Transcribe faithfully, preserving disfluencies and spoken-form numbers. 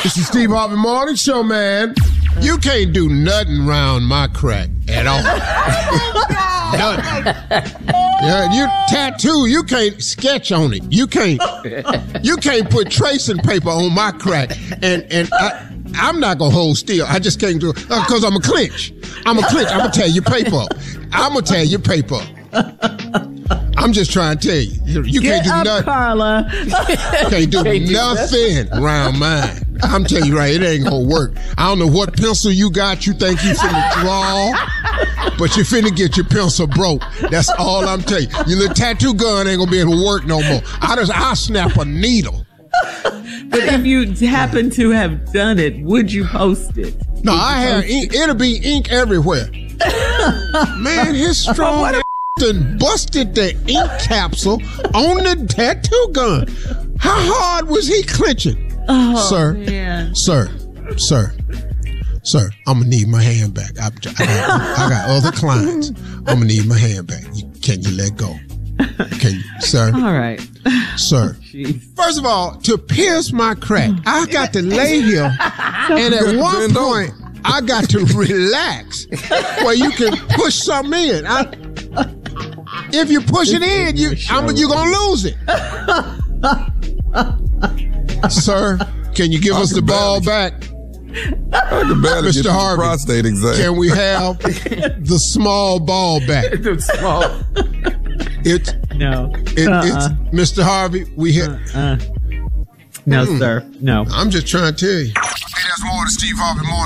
It's the Steve Harvey Morning Show, man. You can't do nothing round my crack at all. Nothing. Yeah, you tattoo, you can't sketch on it. You can't you can't put tracing paper on my crack. And and I, I'm not gonna hold still. I just can't do it because I'm a clinch. I'm a clinch. I'm gonna tear your paper up. I'm gonna tear your paper up. I'm just trying to tell you. You, you Get can't do up, nothing. Carla. You can't do Can't do nothing around mine. I'm telling you right, it ain't gonna work. I don't know what pencil you got you think you finna draw, but you finna get your pencil broke. That's all I'm telling you. Your little tattoo gun ain't gonna be able to work no more. I just, I'll snap a needle. But if you happen to have done it, would you post it? No, I have ink. It'll be ink everywhere. Man, his strong ass done busted the ink capsule on the tattoo gun. How hard was he clenching? Oh, sir, man. sir, sir, sir, I'm gonna need my hand back. I, I, got, I got other clients. I'm gonna need my hand back. You, can you let go? Can you, sir? All right. Sir. Jeez. First of all, to pierce my crack, I got to lay here, and at one point, I got to relax where you can push something in. I, if you push it in, you I'm, you're gonna lose it. Sir, can you give I us the ball back? I can barely Mister get Harvey, prostate exam. Can we have the small ball back? The small. It, No. it Uh-uh. it's Mister Harvey. We hit. Uh-uh. No, Mm. sir. No. I'm just trying to tell you. Hey, that's more of the Steve Harvey Morning